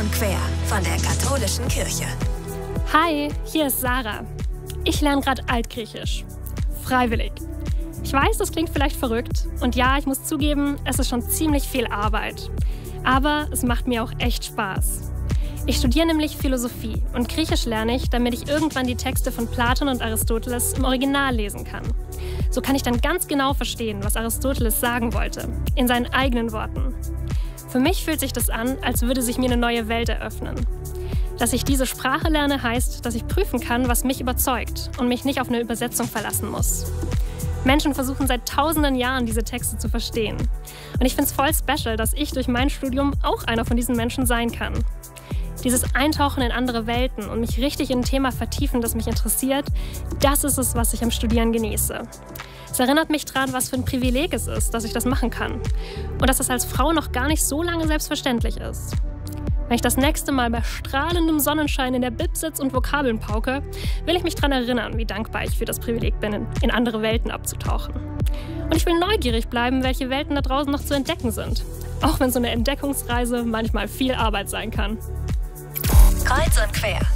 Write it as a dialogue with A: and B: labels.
A: und quer von der katholischen Kirche.
B: Hi, hier ist Sarah. Ich lerne gerade Altgriechisch. Freiwillig. Ich weiß, das klingt vielleicht verrückt. Und ja, ich muss zugeben, es ist schon ziemlich viel Arbeit. Aber es macht mir auch echt Spaß. Ich studiere nämlich Philosophie und Griechisch lerne ich, damit ich irgendwann die Texte von Platon und Aristoteles im Original lesen kann. So kann ich dann ganz genau verstehen, was Aristoteles sagen wollte, in seinen eigenen Worten. Für mich fühlt sich das an, als würde sich mir eine neue Welt eröffnen. Dass ich diese Sprache lerne, heißt, dass ich prüfen kann, was mich überzeugt und mich nicht auf eine Übersetzung verlassen muss. Menschen versuchen seit tausenden Jahren, diese Texte zu verstehen. Und ich finde es voll special, dass ich durch mein Studium auch einer von diesen Menschen sein kann. Dieses Eintauchen in andere Welten und mich richtig in ein Thema vertiefen, das mich interessiert, das ist es, was ich am Studieren genieße. Es erinnert mich daran, was für ein Privileg es ist, dass ich das machen kann. Und dass es als Frau noch gar nicht so lange selbstverständlich ist. Wenn ich das nächste Mal bei strahlendem Sonnenschein in der Bib sitze und Vokabeln pauke, will ich mich daran erinnern, wie dankbar ich für das Privileg bin, in andere Welten abzutauchen. Und ich will neugierig bleiben, welche Welten da draußen noch zu entdecken sind. Auch wenn so eine Entdeckungsreise manchmal viel Arbeit sein kann.
A: Kreuz und quer.